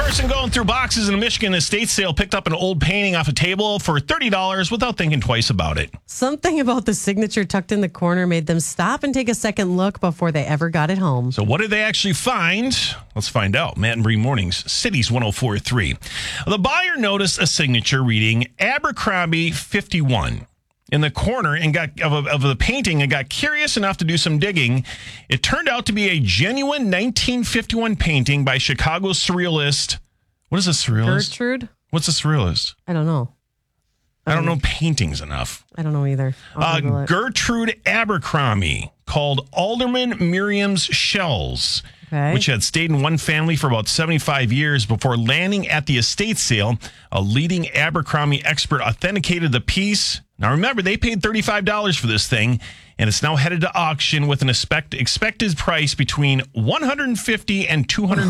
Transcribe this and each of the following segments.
person going through boxes in a Michigan estate sale picked up an old painting off a table for $30 without thinking twice about it. Something about the signature tucked in the corner made them stop and take a second look before they ever got it home. So what did they actually find? Let's find out. Matt and Bree Mornings, Cities 104.3. The buyer noticed a signature reading Abercrombie 51 in the corner and of the painting and got curious enough to do some digging. It turned out to be a genuine 1951 painting by Chicago surrealist. What is a surrealist? Gertrude? What's a surrealist? I don't know. I don't know paintings enough. I don't know either. Gertrude Abercrombie, called Alderman Miriam's Shells, which had stayed in one family for about 75 years before landing at the estate sale. A leading Abercrombie expert authenticated the piece. Now, remember, they paid $35 for this thing, and it's now headed to auction with an expected price between $150,000 and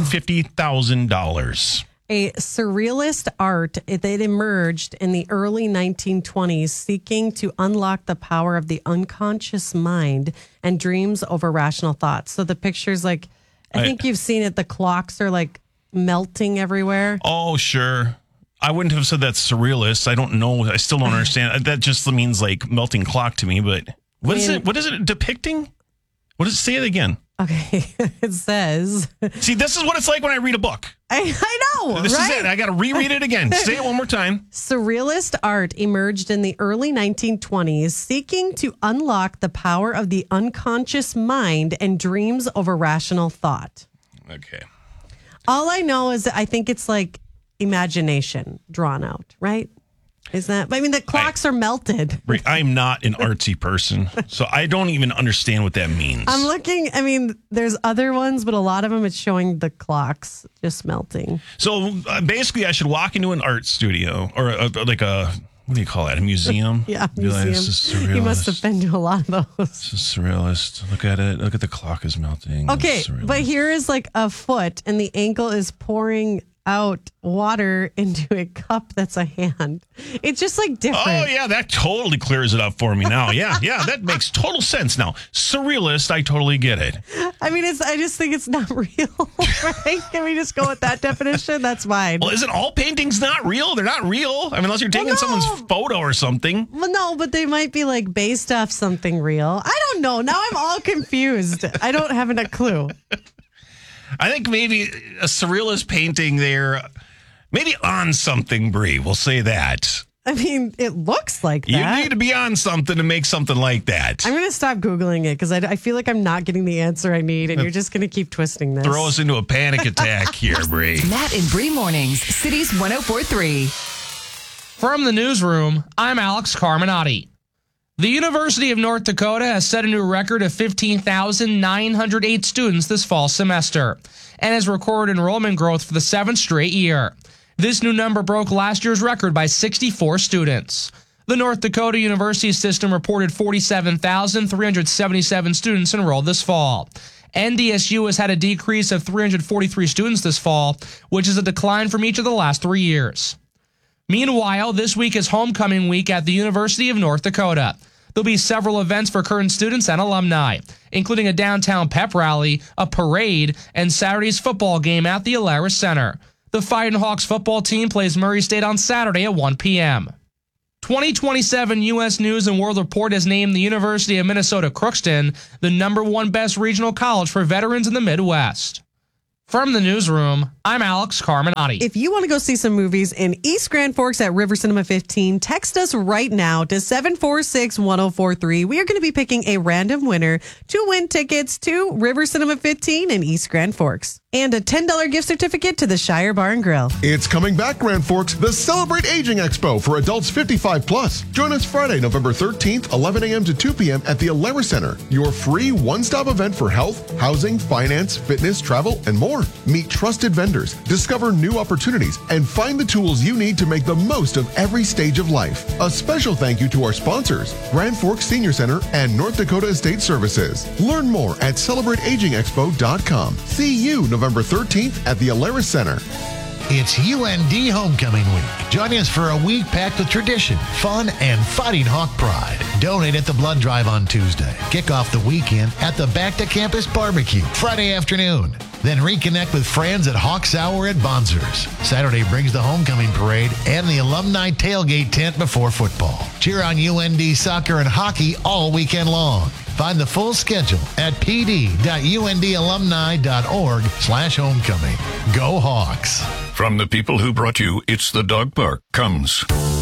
$250,000. A surrealist art that emerged in the early 1920s, seeking to unlock the power of the unconscious mind and dreams over rational thoughts. So the picture's like, I think you've seen it. The clocks are like melting everywhere. Oh, sure. I wouldn't have said that's surrealist. I don't know. I still don't understand. That just means like melting clock to me. But what is it? What is it depicting? What does it say it again? Okay, it says. See, this is what it's like when I read a book. I know. This right? is it. I got to reread it again. Say it one more time. Surrealist art emerged in the early 1920s, seeking to unlock the power of the unconscious mind and dreams over rational thought. Okay. All I know is that I think it's like imagination drawn out, right? Is that? I mean, the clocks are melted. I'm not an artsy person, so I don't even understand what that means. I'm looking. I mean, there's other ones, but a lot of them it's showing the clocks just melting. So basically, I should walk into an art studio or like a, what do you call that? A museum? Yeah, museum. This is surrealist. You must have been to a lot of those. This is surrealist. Look at it. Look at the clock is melting. Okay, but here is like a foot, and the ankle is pouring out water into a cup that's a hand. It's just like different. Oh, yeah, that totally clears it up for me now. Yeah, that makes total sense now. Surrealist, I totally get it. I mean, I just think it's not real, right? Can we just go with that definition? That's fine. Well, isn't all paintings not real? They're not real. I mean, unless you're taking someone's photo or something. Well, no, but they might be like based off something real. I don't know. Now I'm all confused. I don't have a clue. I think maybe a surrealist painting there, maybe on something, Bree. We'll say that. I mean, it looks like that. You need to be on something to make something like that. I'm going to stop Googling it because I feel like I'm not getting the answer I need, and you're just going to keep twisting this. Throw us into a panic attack here, Bree. Matt and Bree Mornings, Cities 104.3. From the newsroom, I'm Alex Carminati. The University of North Dakota has set a new record of 15,908 students this fall semester and has recorded enrollment growth for the 7th straight year. This new number broke last year's record by 64 students. The North Dakota University system reported 47,377 students enrolled this fall. NDSU has had a decrease of 343 students this fall, which is a decline from each of the last 3 years. Meanwhile, this week is homecoming week at the University of North Dakota. There'll be several events for current students and alumni, including a downtown pep rally, a parade, and Saturday's football game at the Alerus Center. The Fighting Hawks football team plays Murray State on Saturday at 1 p.m. 2027 U.S. News & World Report has named the University of Minnesota Crookston the #1 best regional college for veterans in the Midwest. From the newsroom, I'm Alex Carminati. If you want to go see some movies in East Grand Forks at River Cinema 15, text us right now to 746-1043. We are going to be picking a random winner to win tickets to River Cinema 15 in East Grand Forks. And a $10 gift certificate to the Shire Bar and Grill. It's coming back, Grand Forks, the Celebrate Aging Expo for adults 55 plus. Join us Friday, November 13th, 11 a.m. to 2 p.m. at the Alerus Center, your free one-stop event for health, housing, finance, fitness, travel, and more. Meet trusted vendors, discover new opportunities, and find the tools you need to make the most of every stage of life. A special thank you to our sponsors, Grand Forks Senior Center and North Dakota Estate Services. Learn more at celebrateagingexpo.com. See you November 13th at the Alerus Center. It's UND Homecoming Week. Join us for a week packed with tradition, fun, and fighting Hawk pride. Donate at the blood drive on Tuesday. Kick off the weekend at the Back to Campus Barbecue Friday afternoon. Then reconnect with friends at Hawks Hour at Bonzers. Saturday brings the homecoming parade and the alumni tailgate tent before football. Cheer on UND soccer and hockey all weekend long. Find the full schedule at pd.undalumni.org/homecoming. Go Hawks. From the people who brought you It's the Dog Park comes